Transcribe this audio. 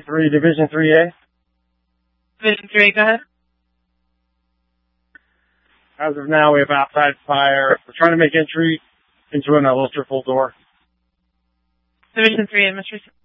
3, Division 3A. Division 3A, go ahead. As of now, we have outside fire. We're trying to make entry into an electrical door. Division 3A, Mr.